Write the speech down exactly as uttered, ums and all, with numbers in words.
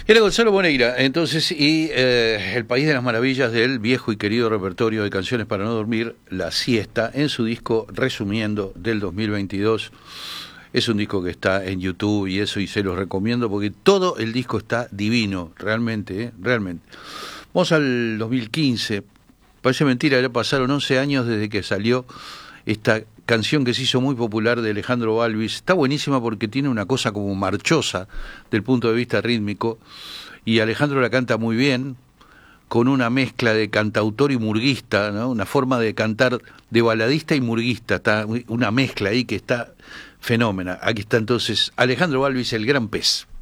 Era Gonzalo Moreira, entonces, y eh, El País de las Maravillas del viejo y querido repertorio de canciones para no dormir, La Siesta, en su disco Resumiendo del dos mil veintidós. Es un disco que está en YouTube y eso, y se los recomiendo porque todo el disco está divino, realmente, ¿eh? realmente. Vamos al dos mil quince, parece mentira, ya pasaron once años desde que salió esta canción que se hizo muy popular de Alejandro Balvis. Está buenísima porque tiene una cosa como marchosa del punto de vista rítmico, y Alejandro la canta muy bien, con una mezcla de cantautor y murguista, ¿no? Una forma de cantar de baladista y murguista, está una mezcla ahí que está fenómena. Aquí está entonces Alejandro Balvis, El Gran Pez.